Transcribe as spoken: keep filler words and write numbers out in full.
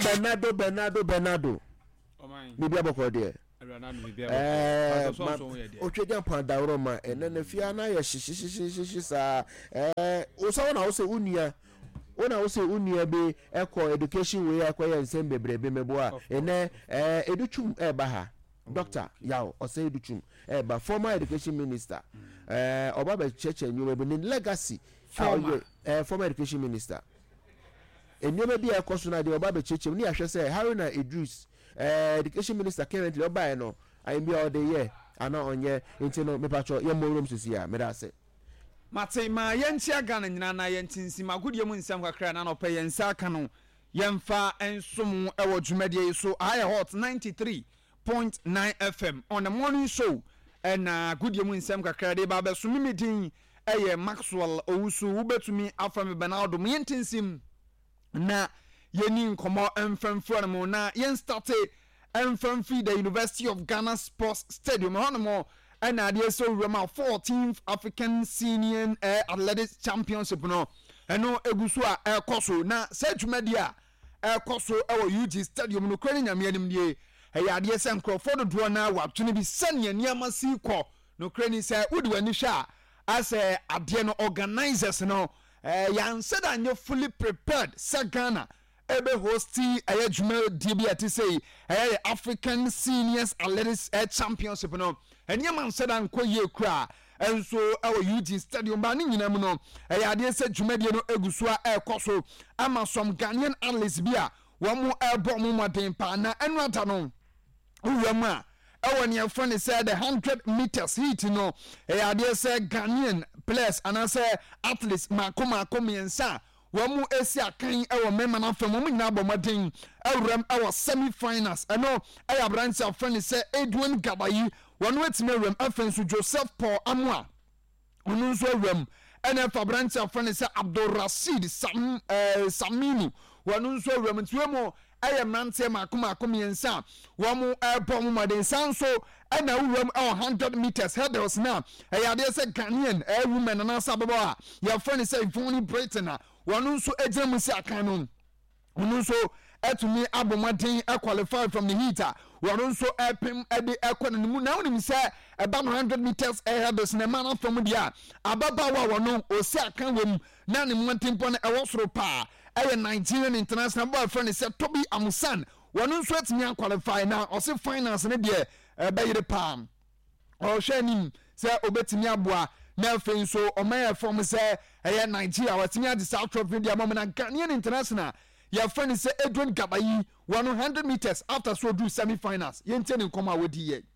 Bernardo Bernardo Bernardo maybe aboko there eh otwedian pandawro ma ene na fia na ye shishishishi sa eh o so na o se unia ona wo se unia be eko education we akoye nsem bebrebe mebo a ene eh educhum e ba ha doctor yawo o se educhum e ba former education minister eh oba be cheche nyume be legacy former eh former education minister enyome bi ekoso na de oba be cheche ni ahwe se Haruna Idris eh education minister currently oba e no I be all the year ana onye intino me pacho ye morum sisi a me da se Mate ma yentia Ghana nyina na yentinsi magudie mu nsam kakra na no pe yensa aka no yemfa ensom ewo dwumadie so I hot ninety-three point nine F M on the morning show and uh, gudie mu nsam kakra de ba be so mimidin eye Maxwell Owusu ubetumi afam Bernardo mu yentinsim na yeni nkomo emfamfo no na yen start emfamfi the University of Ghana Sports Stadium honomo and idea so Roma fourteenth African Senior uh, Athletics Championship no eno egusu a ekoso na sedwumadia ekoso ewo U G Stadium no kwani nyame anim die e ya de se Nkroford do na watune bi sane niam si kɔ no krani se wodi wani hwa as ade no organizers no eh yan said anye fully prepared se Ghana ebe hosti aya dwuma die bi ati sei aya African Seniors Athletics Championship no enya man said anko ye kra enso awo U G Stadium ba ni nyina mu no aya ade se dwuma die no eguso a ekoso ama some Ghanaian athletes bia wo mo ebo mo moden pa na enu ata no uwam a ewo ne friend said the one hundred meters heat no aya ade se Ghanaian players and say athletes makoma komiensa wamu esi akan ewo mema na fam mu nyina bomaden awram ewo semi finals eno eya branch of friend say Edwin Gabayi wonu etime awram afensu Joseph Paul Amwa onu nso awram ena fa branch of friend say Abdul Rashid Sam eh, Saminu wonu nso awram ntuemo eya mante makoma akomiensa wamu ebo mu maden sanso ena awram ewo one hundred meters hurdles na eya de say Ghanaian eh, women na sababo a your friend say Vonnie Britain wonu nso ejemu si akan no wonu nso etumi abomaden e qualify from the heater wonu nso epem ede ekwana nimu na woni se eba one hundred meters ahead of the man from dia ababa wa wonu osi akan wem na ne mwantempo na ewo soro pa eye Nigerian international boyfriend say Toby Amusan wonu nso etumi qualify na osi finance ne de ebe yire pa o hwanim se obetumi aboa na fenso omaya from say eh Nigeria watimi at South Trophy dia mama na Ghanaian international your friend say Edwin Gabayi one hundred meters after so do semi finals yente ne nkoma wodi ye